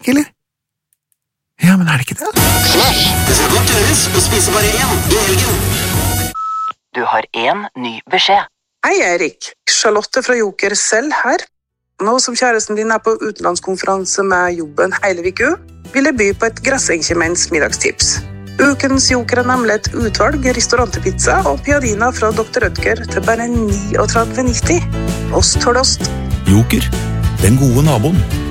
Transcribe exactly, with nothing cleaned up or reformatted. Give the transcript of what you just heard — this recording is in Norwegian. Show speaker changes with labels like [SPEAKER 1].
[SPEAKER 1] ikke, eller? Ja, men er det ikke det?
[SPEAKER 2] Flash, det skal godt gjøres å spise bare én i helgen.
[SPEAKER 3] Du har en ny beskjed.
[SPEAKER 4] Hei, Erik. Charlotte fra Joker selv her. Nå som kjæresten din er på utenlandskonferanse med jobben hele uka, vil jeg by på et grassenkjemens middagstips. Ukens Joker er nemlig et utvalg restaurantpizza og piadina fra doktor Rødger til bare trettini nitti. Ost for ost.
[SPEAKER 5] Joker, den gode naboen.